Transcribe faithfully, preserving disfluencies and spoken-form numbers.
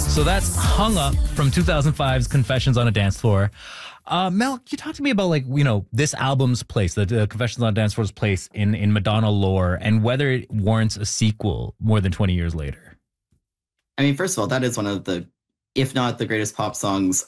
So that's Hung Up from two thousand five's Confessions on a Dance Floor. Uh, Mel, can you talk to me about, like, you know, this album's place, the, the Confessions on a Dance Floor's place in, in Madonna lore, and whether it warrants a sequel more than twenty years later? I mean, first of all, that is one of the, if not the greatest pop songs